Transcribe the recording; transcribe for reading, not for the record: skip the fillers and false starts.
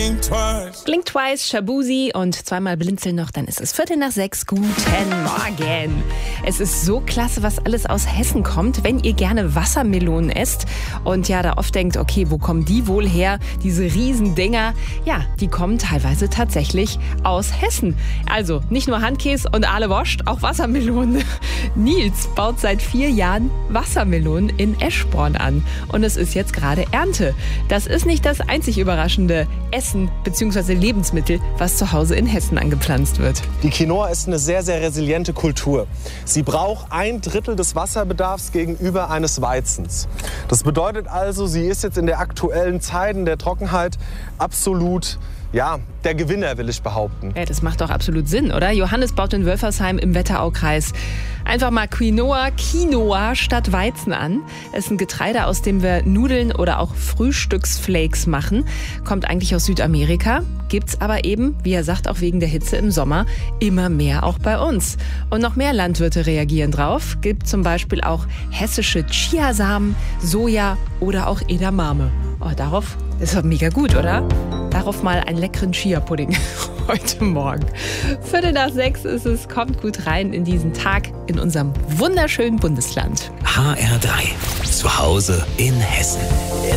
Blink Twice, Shabuzi und zweimal blinzeln noch, dann ist es 5:45. Guten Morgen. Es ist so klasse, was alles aus Hessen kommt, wenn ihr gerne Wassermelonen esst und ja da oft denkt, okay, wo kommen die wohl her, diese Riesendinger? Ja, die kommen teilweise tatsächlich aus Hessen. Also nicht nur Handkäse und Aale Woscht, auch Wassermelonen. Nils baut seit 4 Jahren Wassermelonen in Eschborn an und es ist jetzt gerade Ernte. Das ist nicht das einzig überraschende Essen bzw. Lebensmittel, was zu Hause in Hessen angepflanzt wird. Die Quinoa ist eine sehr, sehr resiliente Kultur. Sie braucht 1/3 des Wasserbedarfs gegenüber eines Weizens. Das bedeutet also, sie ist jetzt in der aktuellen Zeit, in der Trockenheit absolut, ja, der Gewinner, will ich behaupten. Ja, das macht doch absolut Sinn, oder? Johannes baut in Wölfersheim im Wetteraukreis einfach mal Quinoa statt Weizen an. Es ist ein Getreide, aus dem wir Nudeln oder auch Frühstücksflakes machen. Kommt eigentlich aus Südamerika, gibt's aber eben, wie er sagt, auch wegen der Hitze im Sommer immer mehr auch bei uns. Und noch mehr Landwirte reagieren drauf. Gibt zum Beispiel auch hessische Chiasamen, Soja oder auch Edamame. Oh, darauf ist doch mega gut, oder? Darauf mal einen leckeren Chia-Pudding heute Morgen. 5:45 ist es, kommt gut rein in diesen Tag in unserem wunderschönen Bundesland. HR3, zu Hause in Hessen.